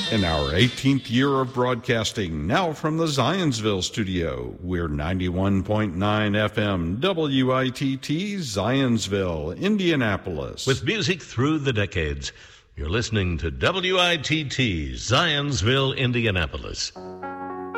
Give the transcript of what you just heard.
In our 18th year of broadcasting, now from the Zionsville studio, we're 91.9 FM WITT Zionsville, Indianapolis. With music through the decades, you're listening to WITT Zionsville, Indianapolis.